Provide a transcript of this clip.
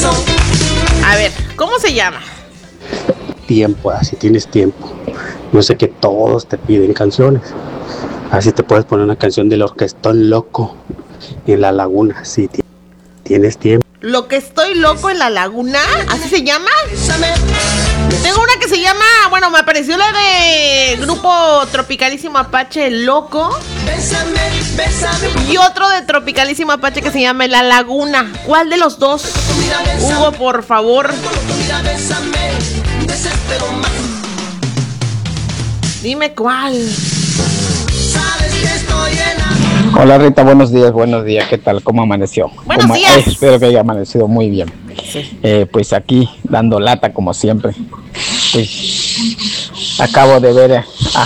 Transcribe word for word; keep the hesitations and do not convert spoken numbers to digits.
A ver, ¿cómo se llama? Tiempo, así tienes tiempo. No sé que todos te piden canciones. Así te puedes poner una canción del Orquestón Loco en la laguna, si t- tienes tiempo. Lo que estoy loco en la laguna, ¿así se llama? Tengo una que se llama, bueno, me apareció la de Grupo Tropicalísimo Apache Loco. Y otro de Tropicalísimo Apache que se llama La Laguna. ¿Cuál de los dos? Hugo, por favor. Dime cuál. Hola Rita, buenos días, buenos días, ¿qué tal? ¿Cómo amaneció? Buenos ¿Cómo? días. Eh, espero que haya amanecido muy bien. Sí. Eh, pues aquí, dando lata como siempre. Pues acabo de ver a